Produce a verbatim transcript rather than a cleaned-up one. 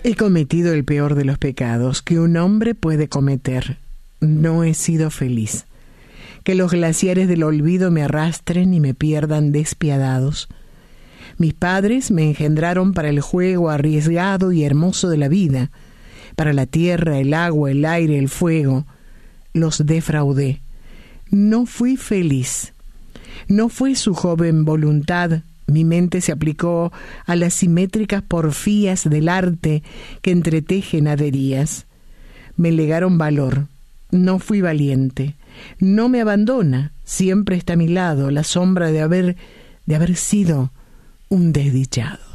He cometido el peor de los pecados que un hombre puede cometer. No he sido feliz. Que los glaciares del olvido me arrastren y me pierdan despiadados. Mis padres me engendraron para el juego arriesgado y hermoso de la vida, para la tierra, el agua, el aire, el fuego. Los defraudé. No fui feliz. No fue su joven voluntad. Mi mente se aplicó a las simétricas porfías del arte que entretejen haderías. Me legaron valor. No fui valiente. No me abandona. Siempre está a mi lado la sombra de haber, de haber sido un desdichado.